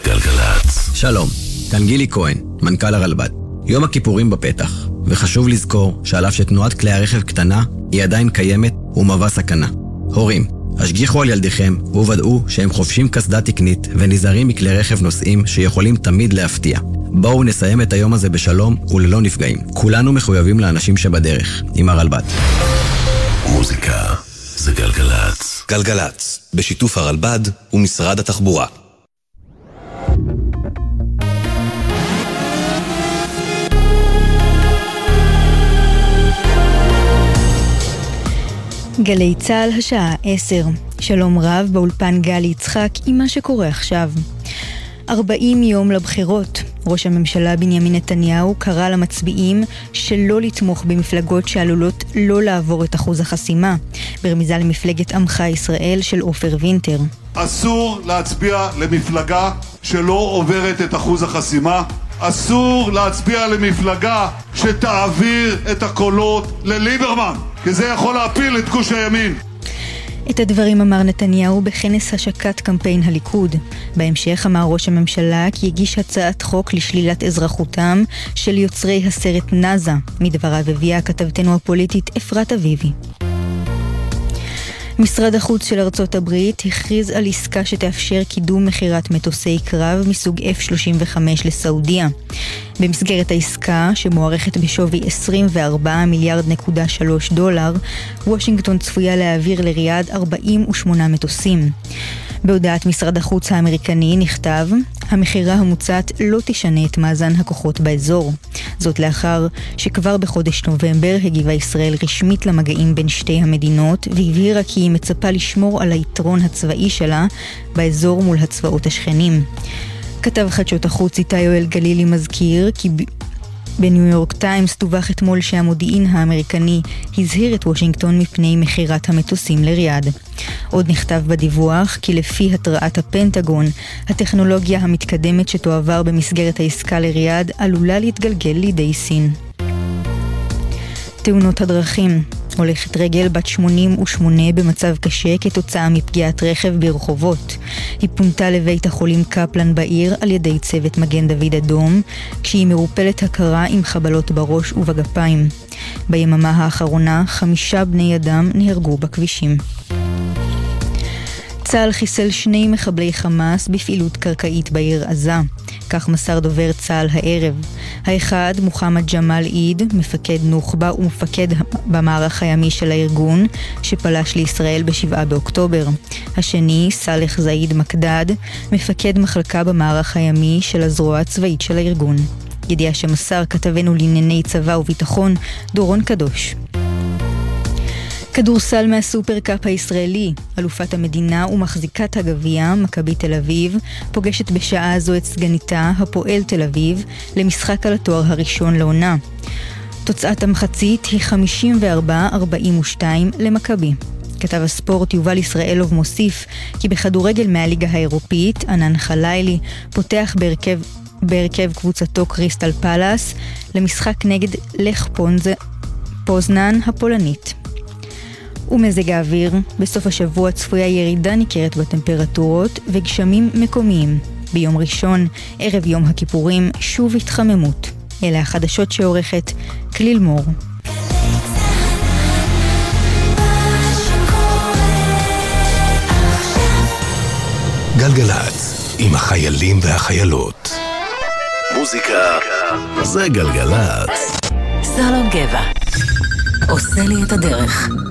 גלגלצ. שלום, כאן גילי כהן, מנכ"ל הרלב"ד. יום הכיפורים בפתח, וחשוב לזכור שעל אף שתנועת כלי הרכב קטנה, היא עדיין קיימת ומהווה סכנה. הורים, השגיחו על ילדיכם וודאו שהם חובשים קסדה תקנית ונזהרים מכלי רכב נוסעים שיכולים תמיד להפתיע. בואו נסיים את היום הזה בשלום וללא נפגעים. כולנו מחויבים לאנשים שבדרך, עם הרלב"ד. מוזיקה זה גלגלצ. גלגלצ, בשיתוף הרלב"ד ומשרד התחבורה. גלי צהל השעה 10. שלום רב באולפן גלי יצחק עם מה שקורה עכשיו. 40 יום לבחירות. ראש הממשלה בנימין נתניהו קרא למצביעים שלא לתמוך במפלגות שעלולות לא לעבור את אחוז החסימה, ברמיזה למפלגת עמך ישראל של עופר וינטר. אסור להצביע למפלגה שלא עוברת את אחוז החסימה. אסור להצביע למפלגה שתעביר את הקולות לליברמן, כי זה יכול להפיל את גוש הימין. את הדברים אמר נתניהו בכנס השקת קמפיין הליכוד. בהמשך אמר ראש הממשלה כי הגיש הצעת חוק לשלילת אזרחותם של יוצרי הסרט נאזה. מדבריו הביאה כתבתנו הפוליטית אפרת אביבי. משרד החוץ של ארצות הברית הכריז על עסקה שתאפשר קידום מחירת מטוסי קרב מסוג F-35 לסעודיה. במסגרת העסקה, שמוערכת בשווי $24.3 מיליארד, וושינגטון צפויה להעביר לריאד 48 מטוסים. בהודעת משרד החוץ האמריקני נכתב, המחירה המוצעת לא תשנה את מאזן הכוחות באזור. זאת לאחר שכבר בחודש נובמבר הגיבה ישראל רשמית למגעים בין שתי המדינות, והבהירה כי היא מצפה לשמור על היתרון הצבאי שלה באזור מול הצבאות השכנים. כתב חדשות החוץ איתי יואל גלילי מזכיר כי בניו יורק טיימס דווח אתמול שהמודיעין האמריקני הזהיר את וושינגטון מפני מחירת המטוסים לריאד. עוד נכתב בדיווח כי לפי התראת הפנטגון, הטכנולוגיה המתקדמת שתועבר במסגרת העסקה לריאד עלולה להתגלגל לידי סין. תאונות הדרכים. הולכת רגל בת 88 במצב קשה כתוצאה מפגיעת רכב ברחובות. היא פונתה לבית החולים קפלן בעיר על ידי צוות מגן דוד אדום, כשהיא מרופלת הכרה עם חבלות בראש ובגפיים. ביממה האחרונה 5 בני אדם נהרגו בכבישים. צה"ל חיסל 2 מחבלי חמאס בפעילות קרקעית בעיר עזה. כך מסר דובר צה"ל הערב. האחד, מוחמד ג'מאל עיד, מפקד נוח'בה ומפקד במערך הימי של הארגון, שפלש לישראל ב7 באוקטובר. השני, סלח זעיד מקדד, מפקד מחלקה במערך הימי של הזרוע הצבאית של הארגון. ידיעה שמסר כתבנו לענייני צבא וביטחון, דורון קדוש. כדורסל מהסופרקאפ הישראלי, אלופת המדינה ומחזיקת הגביע, מכבי תל אביב, פוגשת בשעה זו את סגניתה, הפועל תל אביב, למשחק על התואר הראשון לעונה. תוצאת המחצית היא 54-42 למכבי. כתב הספורט יובל ישראלוב מוסיף כי בכדורגל מהליגה האירופית, ענן חלילי פותח בהרכב קבוצתו קריסטל פלאס למשחק נגד לך פוזנן הפולנית. ומזג האוויר, בסוף השבוע צפויה ירידה ניכרת בטמפרטורות וגשמים מקומיים. ביום ראשון, ערב יום הכיפורים, שוב התחממות. אלה החדשות שעורכת כליל מור. גלגלצ, עם החיילים והחיילות. מוזיקה זה גלגלצ. סלון גבע עושה לי את הדרך.